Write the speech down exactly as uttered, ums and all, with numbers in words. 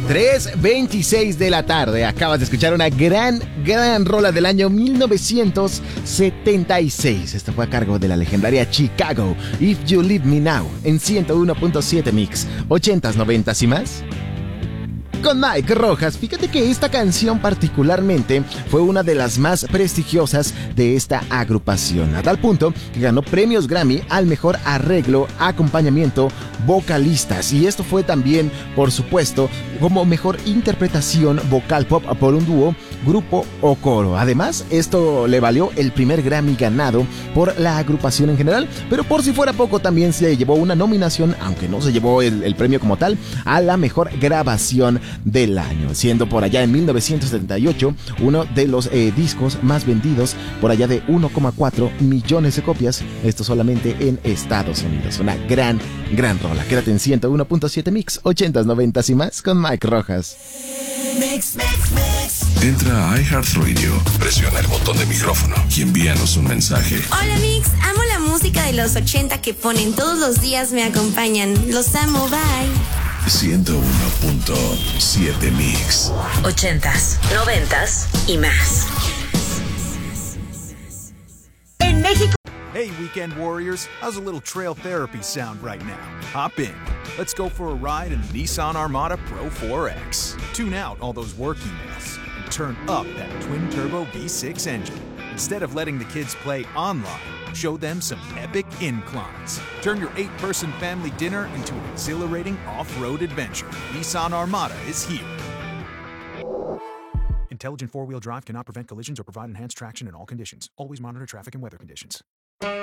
tres veintiséis de la tarde. Acabas de escuchar una gran, gran rola del año mil novecientos setenta y seis. Esta fue a cargo de la legendaria Chicago, If You Leave Me Now, en ciento uno punto siete Mix, ochentas, noventas y más. Con Mike Rojas. Fíjate que esta canción particularmente fue una de las más prestigiosas de esta agrupación, a tal punto que ganó premios Grammy al mejor arreglo, acompañamiento, vocalistas, y esto fue también, por supuesto, como mejor interpretación vocal pop por un dúo, grupo o coro. Además, esto le valió el primer Grammy ganado por la agrupación en general, pero por si fuera poco, también se llevó una nominación, aunque no se llevó el, el premio como tal, a la mejor grabación del año, siendo por allá en mil novecientos setenta y ocho uno de los eh, discos más vendidos, por allá de uno coma cuatro millones de copias, esto solamente en Estados Unidos. Una gran, gran rola. Quédate en ciento uno punto siete Mix, ochentas, noventas y más con Mike Rojas. Mix, mix, mix. Entra a iHeartRadio, presiona el botón de micrófono y envíanos un mensaje. Hola Mix, amo la música de los ochenta que ponen todos los días, me acompañan. Los amo, bye. ciento uno punto siete Mix. Ochentas, noventas y más. En México. Hey, Weekend Warriors, how's a little trail therapy sound right now? Hop in. Let's go for a ride in the Nissan Armada Pro four X. Tune out all those work emails and turn up that twin-turbo V six engine. Instead of letting the kids play online, show them some epic inclines. Turn your eight-person family dinner into an exhilarating off-road adventure. Nissan Armada is here. Intelligent four-wheel drive cannot prevent collisions or provide enhanced traction in all conditions. Always monitor traffic and weather conditions.